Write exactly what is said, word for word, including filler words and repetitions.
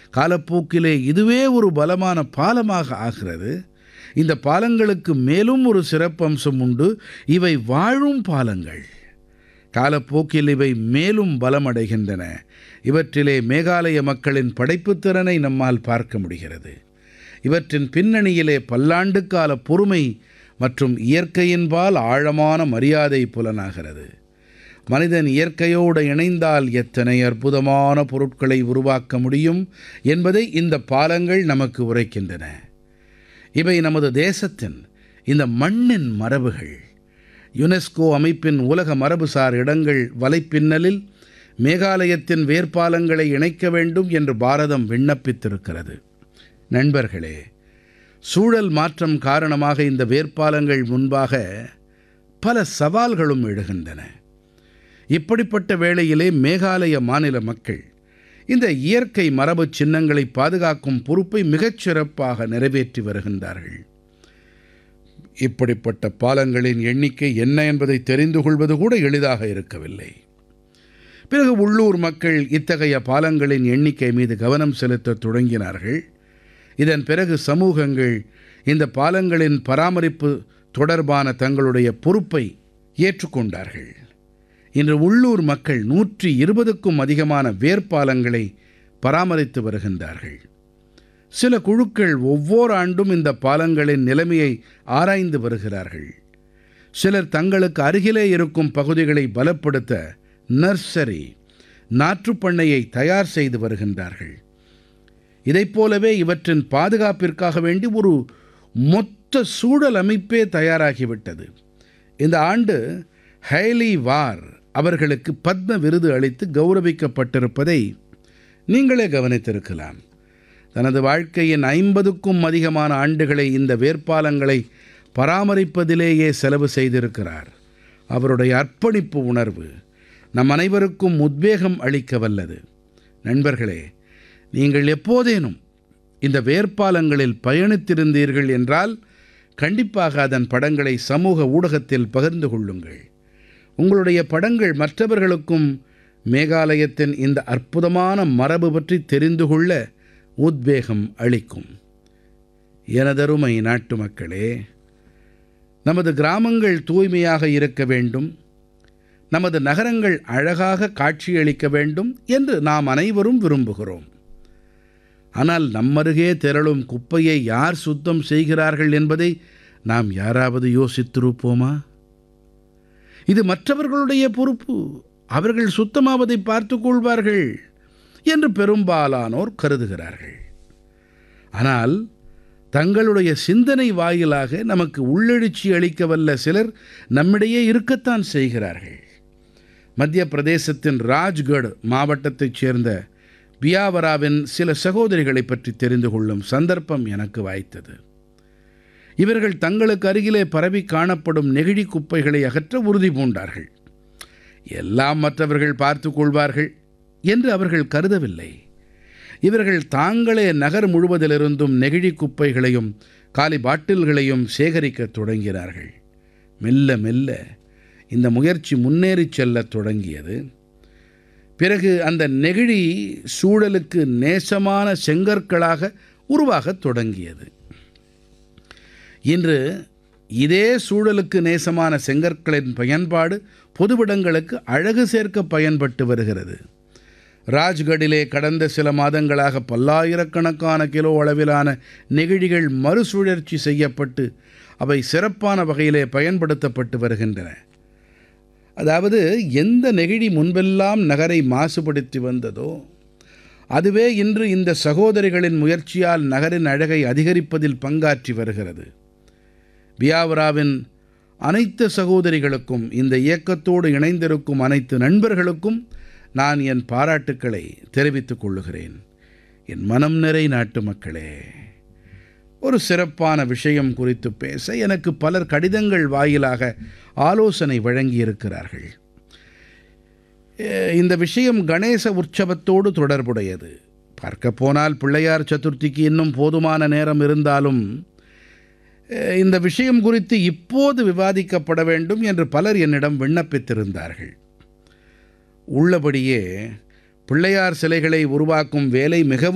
காலப்போக்கிலே இதுவே ஒரு பலமான பாலமாக ஆகிறது. இந்த பாலங்களுக்கு மேலும் ஒரு சிறப்பம்சம் உண்டு. இவை வாழும் பாலங்கள். காலப்போக்கில் இவை மேலும் பலமடைகின்றன. இவற்றிலே மேகாலய மக்களின் படைப்புத் திறனை நம்மால் பார்க்க முடிகிறது. இவற்றின் பின்னணியிலே பல்லாண்டுக்கால பொறுமை மற்றும் இயற்கையின்பால் ஆழமான மரியாதை புலனாகிறது. மனிதன் இயற்கையோடு இணைந்தால் எத்தனை அற்புதமான பொருட்களை உருவாக்க முடியும் என்பதை இந்த பாலங்கள் நமக்கு உரைக்கின்றன. இவை நமது தேசத்தின், இந்த மண்ணின் மரபுகள். யுனெஸ்கோ அமைப்பின் உலக மரபுசார் இடங்கள் வலைப்பின்னலில் மேகாலயத்தின் வேர்ப்பாலங்களை இணைக்க வேண்டும் என்று பாரதம் விண்ணப்பித்திருக்கிறது. நண்பர்களே, சூழல் மாற்றம் காரணமாக இந்த வேர்ப்பாலங்கள் முன்பாக பல சவால்களும் எழுகின்றன. இப்படிப்பட்ட வேளையிலே மேகாலய மாநில மக்கள் இந்த இயற்கை மரபு சின்னங்களை பாதுகாக்கும் பொறுப்பை மிகச் சிறப்பாக நிறைவேற்றி வருகின்றார்கள். இப்படிப்பட்ட பாலங்களின் எண்ணிக்கை என்ன என்பதை தெரிந்து கொள்வது கூட எளிதாக இருக்கவில்லை. பிறகு உள்ளூர் மக்கள் இத்தகைய பாலங்களின் எண்ணிக்கை மீது கவனம் செலுத்தத் தொடங்கினார்கள். இதன் பிறகு சமூகங்கள் இந்த பாலங்களின் பராமரிப்பு தொடர்பான தங்களுடைய பொறுப்பை ஏற்றுக்கொண்டார்கள். இன்று உள்ளூர் மக்கள் நூற்றி இருபதுக்கும் அதிகமான வேர்ப்பாலங்களை பராமரித்து வருகின்றார்கள். சில குழுக்கள் ஒவ்வொரு ஆண்டும் இந்த பாலங்களின் நிலைமையை ஆராய்ந்து வருகிறார்கள். சிலர் தங்களுக்கு அருகிலே இருக்கும் பகுதிகளை பலப்படுத்த நர்சரி, நாற்றுப்பண்ணையை தயார் செய்து வருகின்றார்கள். இதைப் போலவே இவற்றின் பாதுகாப்பிற்காக வேண்டி ஒரு மொத்த சூழல் அமைப்பே தயாராகிவிட்டது. இந்த ஆண்டு ஹைலி வார் அவர்களுக்கு பத்ம விருது அளித்து கௌரவிக்கப்பட்டிருப்பதை நீங்களே கவனித்திருக்கலாம். தனது வாழ்க்கையின் ஐம்பதுக்கும் அதிகமான ஆண்டுகளை இந்த வேர்ப்பாலங்களை பராமரிப்பதிலேயே செலவு செய்திருக்கிறார். அவருடைய அர்ப்பணிப்பு உணர்வு நம் அனைவருக்கும் உத்வேகம் அளிக்க வல்லது. நண்பர்களே, நீங்கள் எப்போதேனும் இந்த வேர்ப்பாலங்களில் பயணித்திருந்தீர்கள் என்றால் கண்டிப்பாக அதன் படங்களை சமூக ஊடகத்தில் பகிர்ந்து கொள்ளுங்கள். உங்களுடைய படங்கள் மற்றவர்களுக்கும் மேகாலயத்தின் இந்த அற்புதமான மரபு பற்றி தெரிந்து கொள்ள உத்வேகம் அளிக்கும். எனதருமை நாட்டு மக்களே, நமது கிராமங்கள் தூய்மையாக இருக்க வேண்டும், நமது நகரங்கள் அழகாக காட்சியளிக்க வேண்டும் என்று நாம் அனைவரும் விரும்புகிறோம். ஆனால் நம்மருகே திரளும் குப்பையை யார் சுத்தம் செய்கிறார்கள் என்பதை நாம் யாராவது யோசித்திருப்போமா? இது மற்றவர்களுடைய பொறுப்பு, அவர்கள் சுத்தமாவதை பார்த்துக் கொள்வார்கள் என்று பெரும்பாலானோர் கருதுகிறார்கள். ஆனால் தங்களுடைய சிந்தனை வாயிலாக நமக்கு உள்ளெழுச்சி அளிக்க வல்ல சிலர் நம்மிடையே இருக்கத்தான் செய்கிறார்கள். மத்திய பிரதேசத்தின் ராஜ்கட் மாவட்டத்தைச் சேர்ந்த பியாவராவின் சில சகோதரிகளை பற்றி தெரிந்து கொள்ளும் சந்தர்ப்பம் எனக்கு வாய்த்தது. இவர்கள் தங்களுக்கு அருகிலே பரவி காணப்படும் நெகிழி குப்பைகளை அகற்ற உறுதி பூண்டார்கள். எல்லாம் மற்றவர்கள் பார்த்து கொள்வார்கள் என்று அவர்கள் கருதவில்லை. இவர்கள் தாங்களே நகர் முழுவதிலிருந்தும் நெகிழி குப்பைகளையும் காலி பாட்டில்களையும் சேகரிக்கத் தொடங்கினார்கள். மெல்ல மெல்ல இந்த முயற்சி முன்னேறிச் செல்லத் தொடங்கியது. பிறகு அந்த நெகிழி சூழலுக்கு நேசமான செங்கற்களாக உருவாகத் தொடங்கியது. இன்று இதே சூழலுக்கு நேசமான செங்கற்களின் பயன்பாடு பொதுவிடங்களுக்கு அழகு சேர்க்க பயன்பட்டு வருகிறது. ராஜ்கடிலே கடந்த சில மாதங்களாக பல்லாயிரக்கணக்கான கிலோ அளவிலான நெகிழிகள் மறுசுழற்சி செய்யப்பட்டு அவை சிறப்பான வகையிலே பயன்படுத்தப்பட்டு வருகின்றன. அதாவது எந்த நெகிழி முன்பெல்லாம் நகரை மாசுபடுத்தி வந்ததோ அதுவே இன்று இந்த சகோதரிகளின் முயற்சியால் நகரின் அழகை அதிகரிப்பதில் பங்காற்றி வருகிறது. பியாவராவின் அனைத்து சகோதரிகளுக்கும், இந்த இயக்கத்தோடு இணைந்திருக்கும் அனைத்து நண்பர்களுக்கும் நான் என் பாராட்டுக்களை தெரிவித்துக் கொள்ளுகிறேன். என் மனம் நிறை நாட்டு மக்களே, ஒரு சிறப்பான விஷயம் குறித்து பேச எனக்கு பலர் கடிதங்கள் வாயிலாக ஆலோசனை வழங்கியிருக்கிறார்கள். இந்த விஷயம் கணேச உற்சவத்தோடு தொடர்புடையது. பார்க்க போனால் பிள்ளையார் சதுர்த்திக்கு இன்னும் போதுமான நேரம் இருந்தாலும் இந்த விஷயம் குறித்து இப்போது விவாதிக்கப்பட வேண்டும் என்று பலர் என்னிடம் விண்ணப்பித்திருந்தார்கள். உள்ளபடியே பிள்ளையார் சிலைகளை உருவாக்கும் வேலை மிகவும்